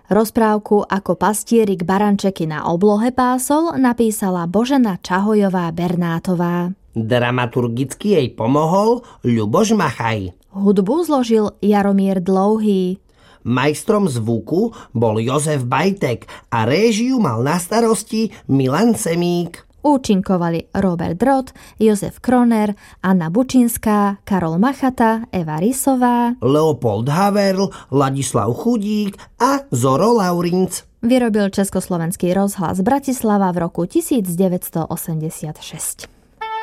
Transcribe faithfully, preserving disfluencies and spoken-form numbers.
Rozprávku Ako pastierik barančeky na oblohe pásol napísala Božena Čahojová-Bernátová. Dramaturgicky jej pomohol Ľuboš Machaj. Hudbu zložil Jaromír Dlouhý. Majstrom zvuku bol Jozef Bajtek a réžiu mal na starosti Milan Semík. Účinkovali Robert Drot, Jozef Kroner, Anna Bučinská, Karol Machata, Eva Rysová, Leopold Haverl, Ladislav Chudík a Zoro Laurinc. Vyrobil Československý rozhlas Bratislava v roku devätnásť osemdesiatšesť.